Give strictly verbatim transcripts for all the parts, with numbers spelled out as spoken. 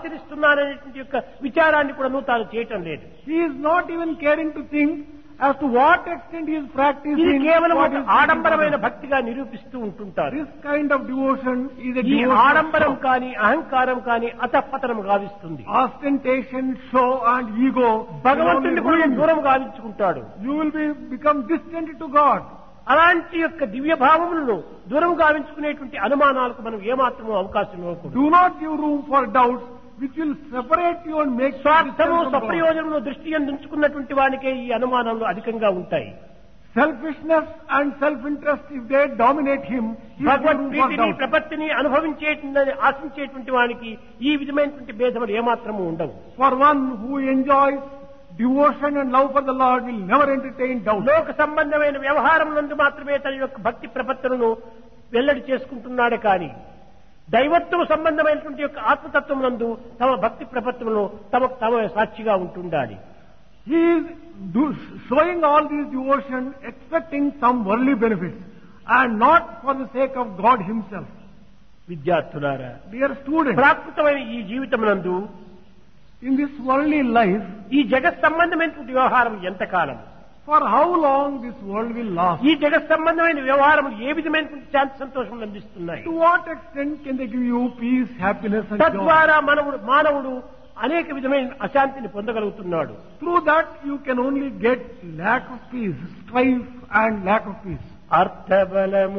ఆచరిస్తున్నాననేటువంటి యొక్క విచారాన్ని కూడా తాను చేయటం లేదు. He is not even caring to think as to what extent he is ఇది practicing. కేవలం what ఒక is ఆడంబరమైన భక్తిగా నిరూపిస్తూ ఉంటుంటారు. This kind of devotion is a ఈ devotion ఆడంబరం of కాని అహంకారం కాని అతపతనం గావిస్తుంది. ostentation, show and ego. భగవంతుడిని will కూడా only ruin దూరం గావించుకుంటాడు. You You will be become distant to God. అలాంటి యొక్క దివ్య భావములను దూరం గావించుకునేటువంటి అనుమానాలకు మనం ఏమాత్రమూ అవకాశం ఇవ్వకూడదు. Do not give room for doubts which will separate you and make you స్వార్థము distant from God. స్వప్రయోజనమును దృష్టి ఉంచుకున్నటువంటి వానికే ఈ అనుమానాలు అధికంగా ఉంటాయి. Selfishness and self-interest, if they dominate him, he will give Bhagwat room for ప్రీతిని doubt. ప్రపత్తిని అనుభవించేటువంటి ఆశించేటువంటి వానికి ఈ విధమైనటువంటి భేదములు ఏమాత్రము ఉండవు. For one who enjoys devotion and love for the Lord will never entertain doubt. లోక సంబంధమైన వ్యవహారం నందు మాత్రమే తన యొక్క భక్తి ప్రపత్తులను వెల్లడి చేసుకుంటున్నాడే కానీ దైవత్వ సంబంధమైనటువంటి యొక్క ఆత్మతత్వం నందు తమ భక్తి ప్రపత్తులను తమ తమ సాక్షిగా ఉంటుండాలి. He is do, showing all these devotion expecting some worldly benefits and not for the sake of God himself. విద్యార్థులారా, Dear students, ప్రాకృతమైన ఈ జీవితం నందు in this worldly life, ఈ జగత్ సంబంధమైనటువంటి వ్యవహారం ఎంతకాలం, for how long this world will last? ఈ జగత్ సంబంధమైన వ్యవహారం ఏ విధమైనటువంటి శాంతి సంతోషం అందిస్తున్నాయి? To what extent can they give you peace, happiness and joy? తద్వారా మనవుడు మానవుడు అనేక విధమైన అశాంతిని పొందగలుగుతున్నాడు. Through that you can only get lack of peace, strife and lack of peace. అర్థబలము,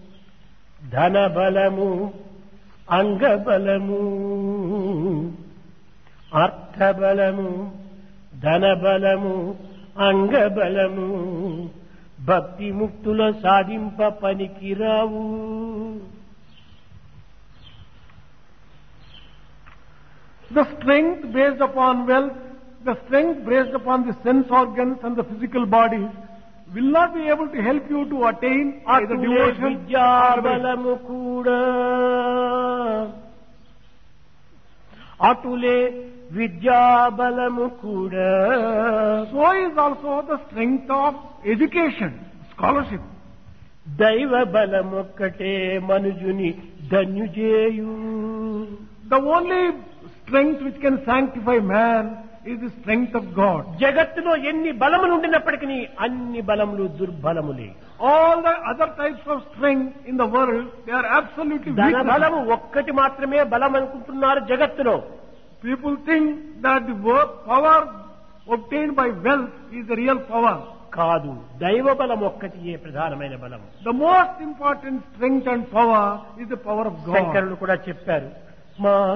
ధనబలము, అంగబలము, అర్థబలము, ధనబలము, అంగబలము భక్తి ముక్తుల సాధింప పనికిరావు. The strength based upon wealth, the strength based upon the sense organs and the physical bodies will not be able to help you to attain either అటులే devotion or విద్యాబలము కూడా, అటులే విద్యాబలము కూడా. so is also the strength of education, scholarship. దైవ బలమొక్కటే మనుజుని ధన్యుజేయు. The only strength which can sanctify man is the strength of God. జగత్తులో ఎన్ని బలములు ఉండినప్పటికీ అన్ని బలములు దుర్బలములే. All the other types of strength in the world, they are absolutely ధన weaknesses. బలము ఒక్కటి మాత్రమే బలం అనుకుంటున్నారు జగత్తులో. People think that the wo- power obtained by wealth is the real power. కాదు, దైవ బలం ఒక్కటియే ప్రధానమైన బలం. The most important strength and power is the power of God. శంకరులు కూడా చెప్పారు, మా